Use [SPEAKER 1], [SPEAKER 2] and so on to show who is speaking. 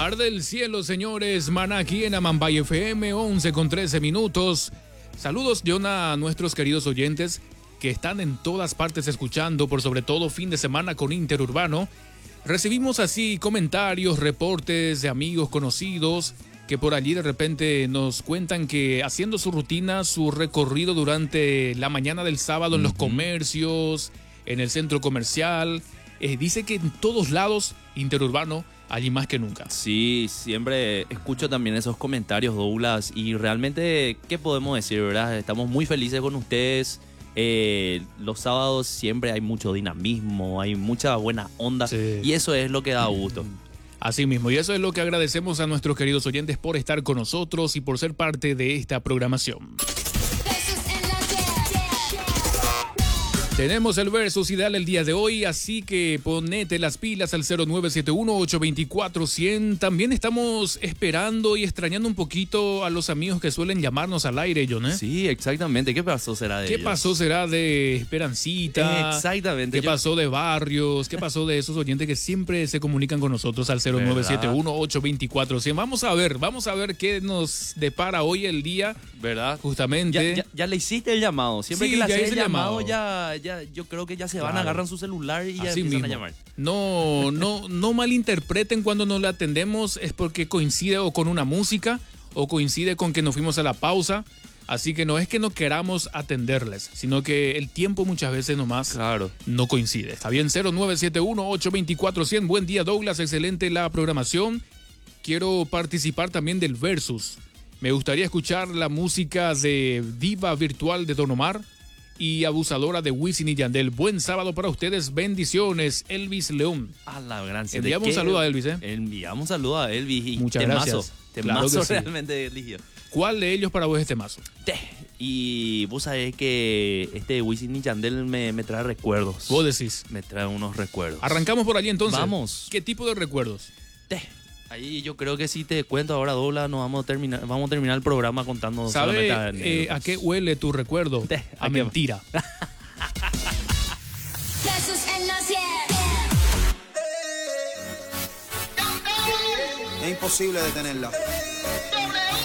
[SPEAKER 1] Arde el cielo, señores. Maná aquí en Amambay FM, 11:13. Saludos, John, a nuestros queridos oyentes que están en todas partes escuchando, por sobre todo fin de semana con Interurbano. Recibimos así comentarios, reportes de amigos conocidos que por allí de repente nos cuentan que haciendo su rutina, su recorrido durante la mañana del sábado en los comercios, en el centro comercial, dice que en todos lados Interurbano, allí más que nunca.
[SPEAKER 2] Sí, siempre escucho también esos comentarios, Douglas, y realmente, ¿qué podemos decir, verdad? Estamos muy felices con ustedes. Los sábados siempre hay mucho dinamismo, hay mucha buena onda, sí. Y eso es lo que da gusto.
[SPEAKER 1] Así mismo, y eso es lo que agradecemos a nuestros queridos oyentes por estar con nosotros y por ser parte de esta programación. Tenemos el Versus Ideal el día de hoy, así que ponete las pilas al 0971-824-100. También estamos esperando y extrañando un poquito a los amigos que suelen llamarnos al aire, John, ¿eh?
[SPEAKER 2] Sí, exactamente. ¿Qué pasó será de ellos?
[SPEAKER 1] ¿Qué pasó será de Esperancita?
[SPEAKER 2] Exactamente.
[SPEAKER 1] ¿Qué pasó de Barrios? ¿Qué pasó de esos oyentes que siempre se comunican con nosotros al 0971-824-100? Vamos a ver qué nos depara hoy el día,
[SPEAKER 2] ¿verdad?
[SPEAKER 1] Justamente.
[SPEAKER 2] Ya le hiciste el llamado. Siempre
[SPEAKER 1] sí,
[SPEAKER 2] que le haces el
[SPEAKER 1] llamado,
[SPEAKER 2] yo creo que ya se van, agarran su celular y ya
[SPEAKER 1] así
[SPEAKER 2] empiezan
[SPEAKER 1] mismo
[SPEAKER 2] a llamar.
[SPEAKER 1] No malinterpreten cuando no le atendemos, es porque coincide o con una música o coincide con que nos fuimos a la pausa. Así que no es que no queramos atenderles, sino que el tiempo muchas veces nomás no coincide. Está bien, 0971-824-100. Buen día, Douglas, excelente la programación. Quiero participar también del Versus. Me gustaría escuchar la música de Diva Virtual de Don Omar y Abusadora de Wisin y Yandel. Buen sábado para ustedes, bendiciones. Elvis León.
[SPEAKER 2] A la gran.
[SPEAKER 1] Enviamos un saludo a Elvis, ¿eh?
[SPEAKER 2] Enviamos un saludo a Elvis. Y
[SPEAKER 1] muchas gracias.
[SPEAKER 2] Temazo
[SPEAKER 1] claro
[SPEAKER 2] realmente eligió.
[SPEAKER 1] ¿Cuál de ellos para vos es temazo?
[SPEAKER 2] Y vos sabés que este Wisin y Yandel me trae recuerdos.
[SPEAKER 1] ¿Vos decís?
[SPEAKER 2] Me trae unos recuerdos.
[SPEAKER 1] Arrancamos por allí entonces.
[SPEAKER 2] Vamos.
[SPEAKER 1] ¿Qué tipo de recuerdos?
[SPEAKER 2] Ahí yo creo que si te cuento ahora, Douglas, vamos a terminar el programa contando.
[SPEAKER 1] ¿Sabe a qué huele tu recuerdo? A mentira.
[SPEAKER 3] Es imposible detenerla.